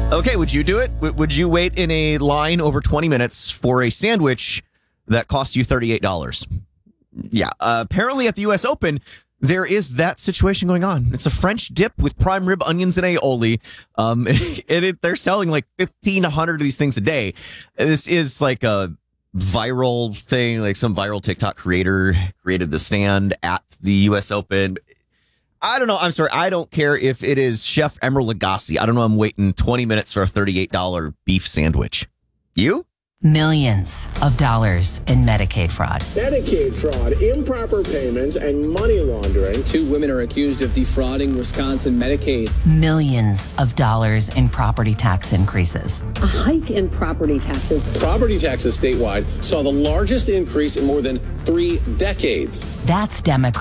Okay, would you do it? Would you wait in a line over 20 minutes for a sandwich that costs you $38? Yeah, apparently at the U.S. Open, there is that situation going on. It's a French dip with prime rib, onions, and aioli. They're selling like 1,500 of these things a day. This is like a viral thing, like some viral TikTok creator created the stand at the U.S. Open. I don't know. I'm sorry. I don't care if it is Chef Emeril Lagasse. I don't know. I'm waiting 20 minutes for a $38 beef sandwich. You? Millions of dollars in Medicaid fraud. Medicaid fraud, improper payments, and money laundering. 2 women are accused of defrauding Wisconsin Medicaid. Millions of dollars in property tax increases. A hike in property taxes. Property taxes statewide saw the largest increase in more than 3 decades. That's Democrats.